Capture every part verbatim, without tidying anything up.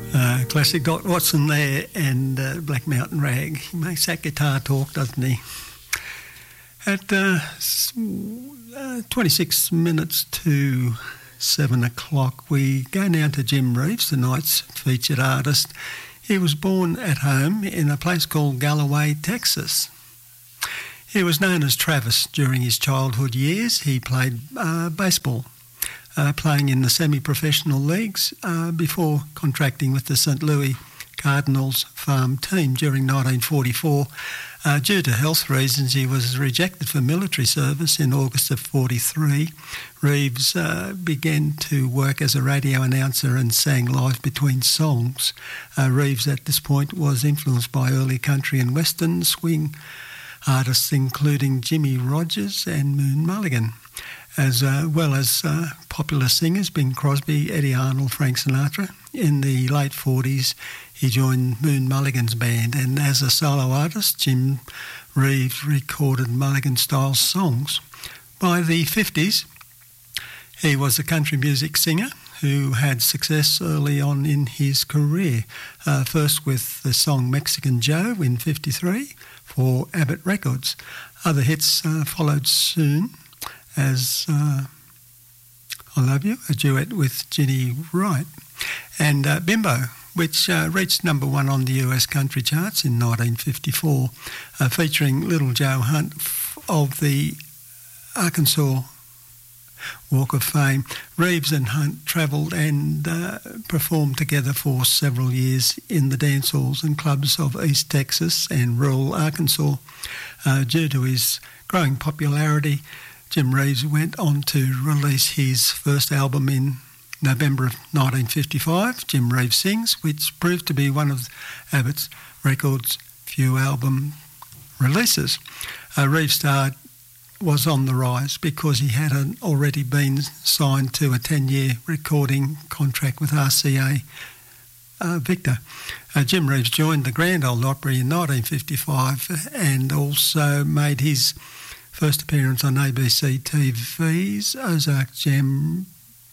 Uh, classic Dot Watson there and uh, Black Mountain Rag. He makes that guitar talk, doesn't he? At uh, uh, twenty-six minutes to seven o'clock, we go down to Jim Reeves, tonight's featured artist. He was born at home in a place called Galloway, Texas. He was known as Travis during his childhood years. He played uh, baseball, uh, playing in the semi-professional leagues uh, before contracting with the Saint Louis Cardinals farm team during nineteen forty-four. Uh, due to health reasons, he was rejected for military service in August of forty-three. Reeves uh, began to work as a radio announcer and sang live between songs. Uh, Reeves at this point was influenced by early country and western swing artists including Jimmy Rogers and Moon Mulligan, as uh, well as uh, popular singers Bing Crosby, Eddie Arnold, Frank Sinatra. In the late forties, he joined Moon Mulligan's band, and as a solo artist, Jim Reeves recorded Mulligan-style songs. By the fifties, he was a country music singer who had success early on in his career, uh, first with the song Mexican Joe in fifty-three for Abbott Records. Other hits uh, followed soon, as uh, I Love You, a duet with Ginny Wright, and uh, Bimbo, which uh, reached number one on the U S country charts in nineteen fifty-four, uh, featuring Little Joe Hunt of the Arkansas Walk of Fame. Reeves and Hunt travelled and uh, performed together for several years in the dance halls and clubs of East Texas and rural Arkansas. Uh, due to his growing popularity, Jim Reeves went on to release his first album in November of nineteen fifty-five, Jim Reeves Sings, which proved to be one of Abbott Records' few album releases. Uh, Reeves starred was on the rise because he had an, already been signed to a ten-year recording contract with R C A uh, Victor. Uh, Jim Reeves joined the Grand Ole Opry in nineteen fifty-five and also made his first appearance on A B C T V's Ozark Jam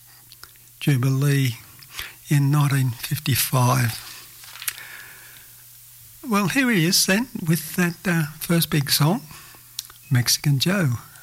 Jubilee in nineteen fifty-five. Well, here he is then with that uh, first big song, Mexican Joe.